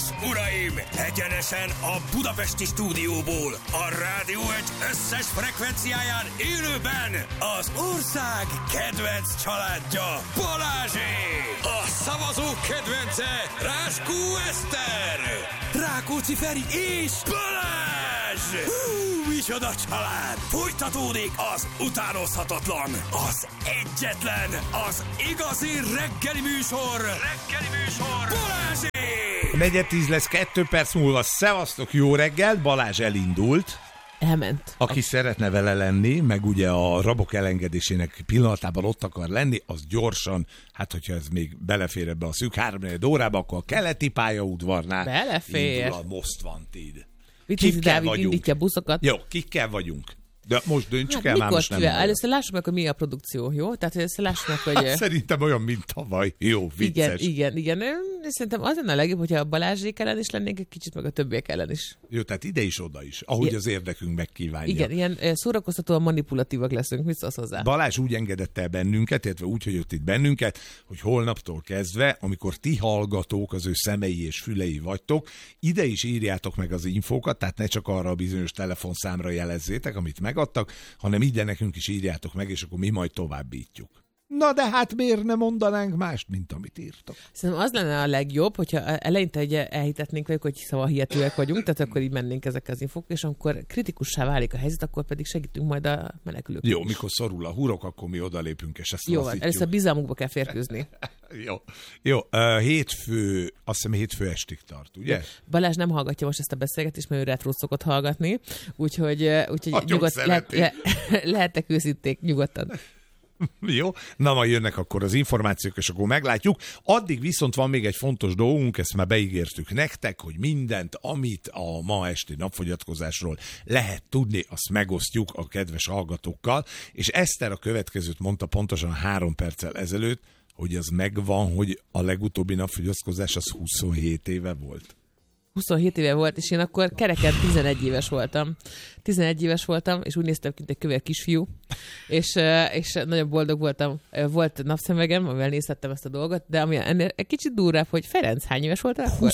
és uraim, egyenesen a budapesti stúdióból, a Rádió egy összes frekvenciáján élőben az ország kedvenc családja, Balázsék! A szavazók kedvence, Ráskó Eszter, Rákóczi Feri és Balázs! Micsoda család! Folytatódik az utánozhatatlan, az egyetlen, az igazi reggeli műsor, Balázsék! 4:10 lesz, 2 perc múlva. Szevasztok, jó reggel! Balázs elindult. Elment. Aki szeretne vele lenni, meg ugye a rabok elengedésének pillanatában ott akar lenni, az gyorsan, hát hogyha ez még belefér ebbe a szűk 3 órába, akkor a keleti pályaudvarnál belefér. Indul a Most Wanted. Vitézi Dávid indítja buszokat. Jó, kikkel vagyunk? De most döntsük el, már most nem. Először lássuk meg, hogy mi a produkció, jó? Tehát először lássuk meg, hogy... Szerintem olyan, mint tavaly. Jó, vicces. Igen. Szerintem az lenne a legjobb, hogyha a Balázsék ellen is lennénk, egy kicsit meg a többiek ellen is. Jó, tehát ide is, oda is, ahogy az érdekünk megkívánja. Igen, ilyen szórakoztatóan manipulatívak leszünk, mit szólsz hozzá? Balázs úgy engedett el bennünket, illetve úgy hagyott itt bennünket, hogy holnaptól kezdve, amikor ti hallgatók, az ő szemei és fülei vagytok, ide is írjátok meg az infókat, tehát ne csak arra a bizonyos telefonszámra jelezzétek, amit megadtak, hanem ide nekünk is írjátok meg, és akkor mi majd továbbítjuk. Na de hát miért ne mondanánk mást, mint amit írtak? Szerintem az lenne a legjobb, hogyha eleinte ugye elhitetnénk velük, hogy szavahihetőek vagyunk, tehát akkor így mennénk ezekkel az infók, és amikor kritikussá válik a helyzet, akkor pedig segítünk majd a menekülők. Jó, mikor szorul a hurok, akkor mi odalépünk, és ezt jó, lazítjuk. először bizalmukba kell férkőzni. Jó. Hétfő, azt hiszem hétfő estig tart, ugye? Balázs nem hallgatja most ezt a beszélgetést, mert ő retrót szokott hallgatni, úgyhogy lehettek őszinték nyugodtan. Jó, na majd jönnek akkor az információk, és akkor meglátjuk. Addig viszont van még egy fontos dolgunk, ezt már beígértük nektek, hogy mindent, amit a ma esti napfogyatkozásról lehet tudni, azt megosztjuk a kedves hallgatókkal, és Eszter a következőt mondta pontosan 3 perccel ezelőtt, hogy az megvan, hogy a legutóbbi napfogyatkozás az 27 éve volt. 27 éve volt, és én akkor kereken 11 éves voltam. 11 éves voltam, és úgy néztem, mint egy kövér kisfiú, és nagyon boldog voltam. Volt napszemegem, amivel nézhettem ezt a dolgot, de ami ennél egy kicsit durvább, hogy Ferenc hány éves voltál akkor?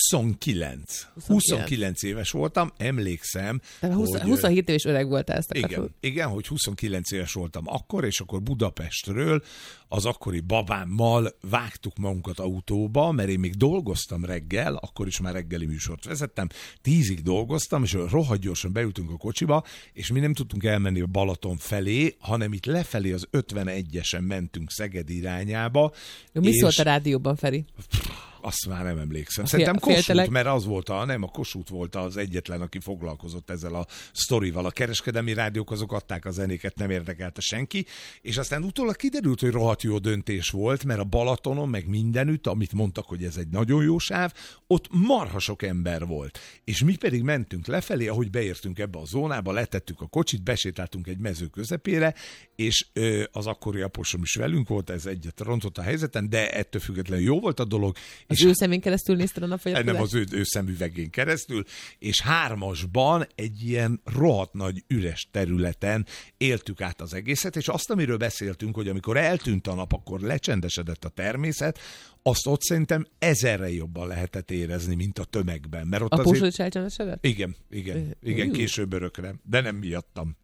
29 éves voltam, emlékszem. Tehát 27 éves öreg voltál, ezt akartam. Igen, hogy 29 éves voltam akkor, és akkor Budapestről az akkori babámmal vágtuk magunkat autóba, mert én még dolgoztam reggel, akkor is már reggeli műsort vezettem, 10-ig dolgoztam, és rohadt gyorsan beültünk a kocsiba, és mi nem tudtunk elmenni a Balaton felé, hanem itt lefelé az 51-esen mentünk Szeged irányába. Mi szólt a rádióban, Feri? Azt már nem emlékszem. Szerintem Kossuth, mert az volt a Kossuth volt az egyetlen, aki foglalkozott ezzel a sztorival. A kereskedelmi rádiók azok adták a zenéket, nem érdekelte senki, és aztán utólag kiderült, hogy rohadt jó döntés volt, mert a Balatonon, meg mindenütt, amit mondtak, hogy ez egy nagyon jó sáv, ott marha sok ember volt. És mi pedig mentünk lefelé, ahogy beértünk ebbe a zónába, letettük a kocsit, besétáltunk egy mező közepére, és az akkori aposom is velünk volt, ez egyet rontott a helyzeten, de ettől függetlenül jó volt a dolog. Az ő szemén keresztül nézted a napfogyatkozást? Nem, az ő szemüvegén keresztül, és 3-asban egy ilyen rohadt nagy üres területen éltük át az egészet, és azt, amiről beszéltünk, hogy amikor eltűnt a nap, akkor lecsendesedett a természet, azt ott szerintem 1000-re jobban lehetett érezni, mint a tömegben. Mert ott a Pósod is elcsendesedett? Igen, később örökre, de nem miattam.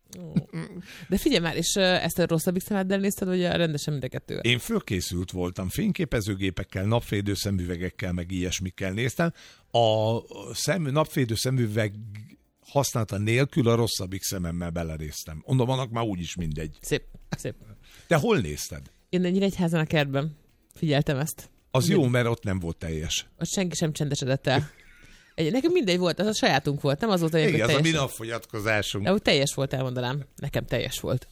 De figyelj már, és ezt a rosszabbik szemeddel nézted, vagy rendesen mind a kettővel? Én fölkészült voltam, fényképezőgépekkel, napfédő szemüvegekkel, meg ilyesmikkel néztem. A napfédő szemüveg használata nélkül a rosszabbik szememmel belenéztem. Mondom, annak már úgyis mindegy. Szép. De hol nézted? Én Nyíregyházan a kertben figyeltem ezt. Az jó, mert ott nem volt teljes. Ott senki sem csendesedett el. Nekünk mindegy volt, az a sajátunk volt, nem az volt, hogy igen, teljes. Az a mi napfogyatkozásunk. De úgy teljes volt, elmondanám. Nekem teljes volt.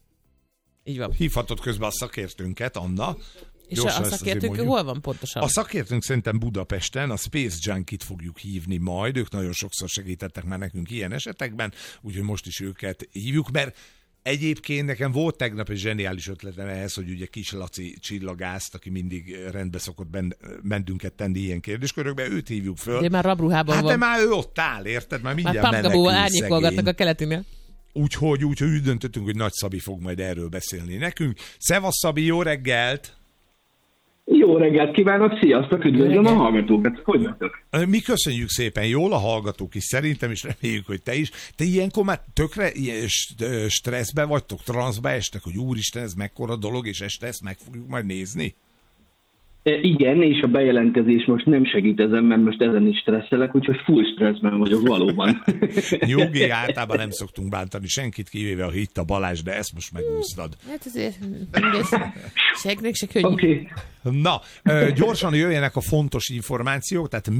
Így van. Hívhatod közben a szakértőnket, Anna. És a szakértőnk hol van pontosan? A szakértőnk szerintem Budapesten, a Space Junkie-t fogjuk hívni majd. Ők nagyon sokszor segítettek már nekünk ilyen esetekben, úgyhogy most is őket hívjuk, mert egyébként nekem volt tegnap egy zseniális ötletem ehhez, hogy ugye Kis Laci csillagászt, aki mindig rendbe szokott bennünket tenni ilyen kérdéskörökbe, őt hívjuk föl. De már rabruhában van. De már ő ott áll, érted? Már mindjárt menekül szegény. Már árnyékolgatnak a keletinél. Úgyhogy úgy döntöttünk, hogy Nagy Szabi fog majd erről beszélni nekünk. Szevasz Szabi, jó reggelt! Jó reggelt kívánok, sziasztok, üdvözlöm a hallgatókat, hogy vagytok? Mi köszönjük szépen, jól a hallgatók is, szerintem is reméljük, hogy te is. Te ilyenkor már tökre ilyen stresszbe vagytok, transzba estek, hogy úristen, ez mekkora dolog, és este ezt meg fogjuk majd nézni? Igen, és a bejelentkezés most nem segít ezen, mert most ezen is stresszelek, úgyhogy full stresszben vagyok valóban. Nyugi, általában nem szoktunk bántani senkit, kivéve a Hitta Balázs, de ezt most megúsztad. Hát azért segnek se könnyű. Okay. Na, gyorsan jöjjenek a fontos információk, tehát